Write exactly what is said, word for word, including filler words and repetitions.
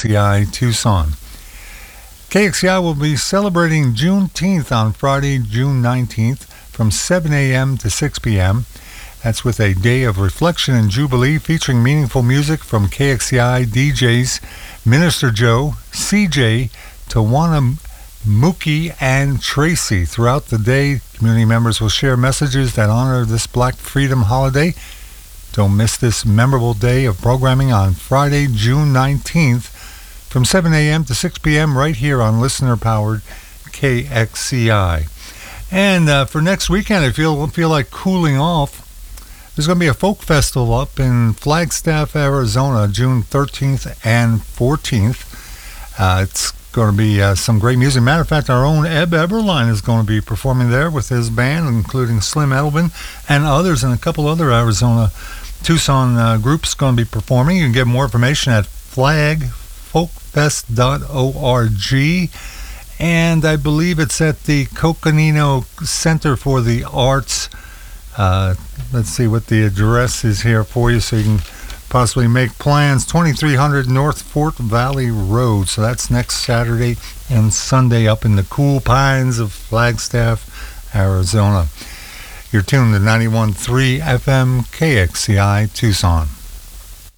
X C I Tucson. K X C I will be celebrating Juneteenth on Friday, June nineteenth from seven a.m. to six p.m. That's with a day of reflection and jubilee featuring meaningful music from K X C I D Js Minister Joe, C J, Tawana Mookie, and Tracy. Throughout the day, community members will share messages that honor this Black Freedom holiday. Don't miss this memorable day of programming on Friday, June nineteenth from seven a.m. to six p.m. right here on listener-powered K X C I. And uh, for next weekend, I feel feel like cooling off. There's going to be a folk festival up in Flagstaff, Arizona, June thirteenth and fourteenth. Uh, it's going to be uh, some great music. Matter of fact, our own Eb Eberline is going to be performing there with his band, including Slim Edelman and others, and a couple other Arizona Tucson uh, groups going to be performing. You can get more information at flag folk fest dot org, and I believe it's at the Coconino Center for the Arts. Uh, let's see what the address is here for you so you can possibly make plans. twenty-three hundred North Fort Valley Road. So that's next Saturday and Sunday up in the cool pines of Flagstaff, Arizona. You're tuned to ninety-one point three F M K X C I Tucson.